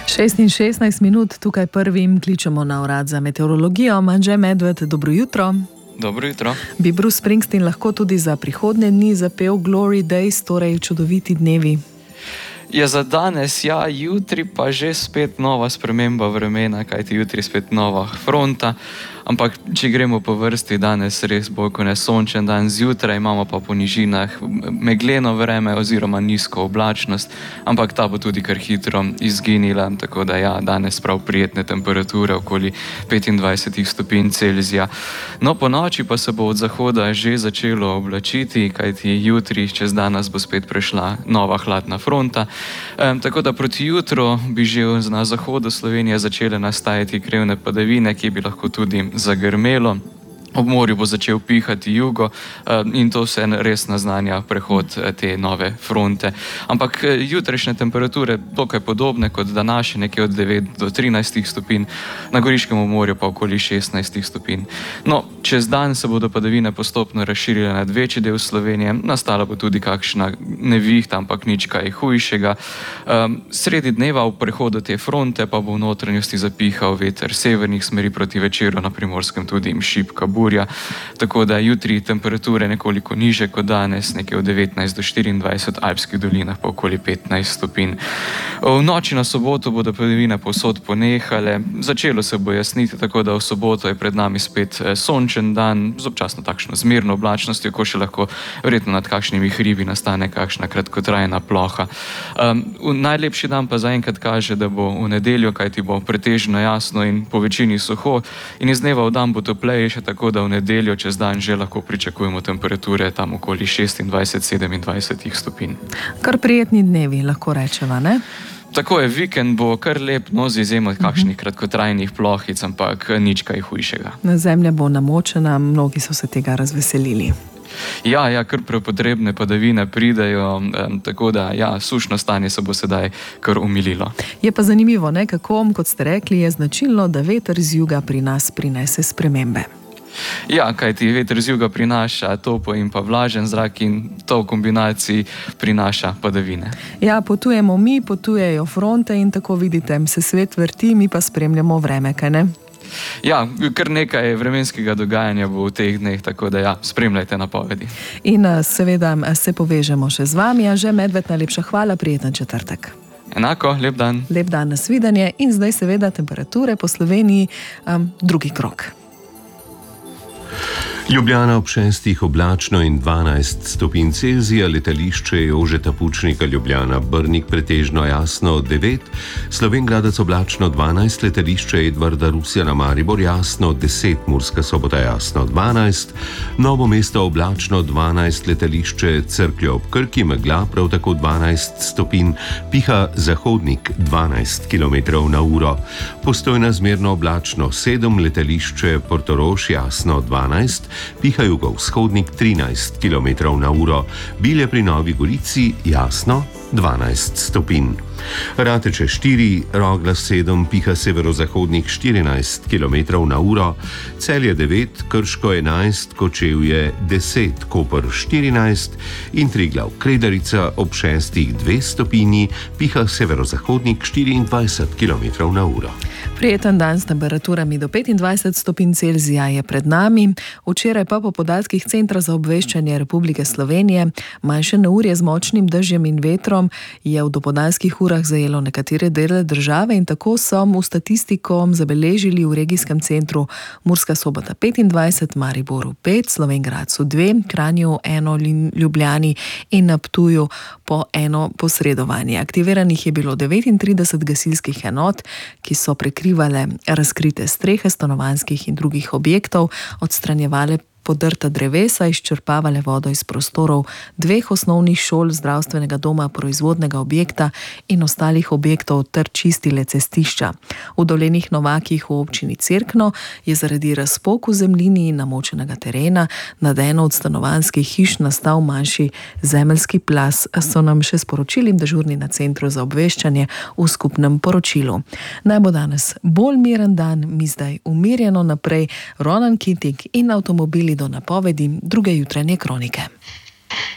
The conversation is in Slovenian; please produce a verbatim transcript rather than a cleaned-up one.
šest in šestnajst minut, tukaj prvim kličemo na urad za meteorologijo. Anže Medved, dobro jutro. Dobro jutro. Bi Bruce Springsteen lahko tudi za prihodnje dni zapel Glory Days, torej čudoviti dnevi? Je za danes, ja, jutri pa že spet nova sprememba vremena, kajti jutri spet nova fronta. Ampak, če gremo po vrsti, danes res bolj kot ne sončen dan, zjutraj imamo pa po nižinah megleno vreme oziroma nizko oblačnost, ampak ta bo tudi kar hitro izginila, tako da ja, danes prav prijetne temperature, okoli petindvajset stopinj Celzija. No, po noči pa se bo od zahoda že začelo oblačiti, kajti jutri, čez danes bo spet prešla nova hladna fronta. Um, tako da proti jutru bi že na zahodu Slovenije začele nastajati krevne padavine, ki bi lahko tudi zagrmelo. Ob morju bo začel pihati jugo in to vse res naznanja prehod te nove fronte. Ampak jutrišnje temperature dokaj podobne kot današnje, nekje od devet do trinajst stopinj, na Goriškem morju pa okoli šestnajst stopinj. No, čez dan se bodo padavine postopno razširile nad večji del Slovenije, nastala bo tudi kakšna nevihta, ampak nič kaj hujšega. Sredi dneva v prehodu te fronte pa bo v notranjosti zapihal veter severnih smeri proti večeru, na Primorskem tudi šibka burja, tako da jutri temperature nekoliko niže kot danes, nekje od devetnajst do štiriindvajset, v alpskih dolinah pa okoli petnajst stopinj. V noči na soboto bodo padavine povsod ponehale, začelo se bo jasniti, tako da v soboto je pred nami spet sončen dan z občasno takšno zmerno oblačnostjo, ko še lahko verjetno nad kakšnimi hribi nastane kakšna kratkotrajna ploha. Um, najlepši dan pa zaenkrat kaže, da bo v nedeljo, kajti bo pretežno jasno in po večini suho in iz dneva v dan bo toplejše, tako da v nedeljo čez dan že lahko pričakujemo temperature tam okoli šestindvajset do sedemindvajset stopinj. Kar prijetni dnevi, lahko rečeva, ne? Tako je, vikend bo kar lep, no, z izjemo kakšnih kratkotrajnih plohic, ampak nič kaj hujšega. Zemlja bo namočena, mnogi so se tega razveselili. Ja, ja, kar prepotrebne padavine pridejo, um, tako da ja, sušno stanje se bo sedaj kar umililo. Je pa zanimivo, ne, kako, kot ste rekli, je značilno, da veter z juga pri nas prinese spremembe. Ja, kajti veter z juga prinaša topel in pa vlažen zrak in to v kombinaciji prinaša padavine. Ja, potujemo mi, potujejo fronte in tako vidite, se svet vrti, mi pa spremljamo vreme, kaj ne? Ja, kar nekaj vremenskega dogajanja bo v teh dneh, tako da ja, spremljajte napovedi. In seveda se povežemo še z vami, Anže Medved, najlepša hvala, prijeten četrtek. Enako, lep dan. Lep dan, nasvidenje in zdaj seveda temperature po Sloveniji, um, drugi krog. Ljubljana ob šestih oblačno in dvanajst stopinj Celzija, letališče Jožeta Pučnika Ljubljana Brnik pretežno jasno devet, Slovenj Gradec oblačno dvanajst, letališče Edvarda Rusjana Maribor jasno deset, Murska Sobota jasno dvanajst, Novo mesto oblačno dvanajst, letališče Cerklje ob Krki megla prav tako dvanajst stopinj, piha zahodnik dvanajst kilometrov na uro, Postojna zmerno oblačno sedem, letališče Portorož jasno dvanajst, piha jugovzhodnik trinajst kilometrov na uro, Bilje pri Novi Gorici jasno dvanajst stopinj. Rateče štiri, Rogla sedem, piha severozahodnik štirinajst kilometrov na uro, Celje devet, Krško enajst, Kočevje deset, Koper štirinajst in Triglav Kredarica ob šestih dve stopinji, piha severozahodnik štiriindvajset kilometrov na uro. Prijeten dan s temperaturami do petindvajset stopinj Celzija je pred nami. Včeraj pa po podatkih Centra za obveščanje Republike Slovenije manjše neurje z močnim dežjem in vetrom je v dopoldanskih urah zajelo nekatere dele države in tako so v statistiko zabeležili v regijskem centru Murska Sobota petindvajset, Mariboru pet, Slovenj Gradcu dve, Kranju eno, Ljubljani in na Ptuju po eno posredovanje. Aktiviranih je bilo devetintrideset gasilskih enot, ki so prekrivale razkrite strehe stanovanjskih in drugih objektov, odstranjevale podrta drevesa, izčrpavale vodo iz prostorov dveh osnovnih šol, zdravstvenega doma, proizvodnega objekta in ostalih objektov ter čistile cestišča. V Dolenjih Novakih v občini Cerkno je zaradi razpok v zemljini in namočenega terena nad eno od stanovanjskih hiš nastal manjši zemeljski plaz, so nam še sporočili dežurni na Centru za obveščanje v skupnem poročilu. Naj bo danes bolj miren dan, mi zdaj umirjeno naprej, Ronan Keating in avtomobili do napovedi druge jutranje kronike.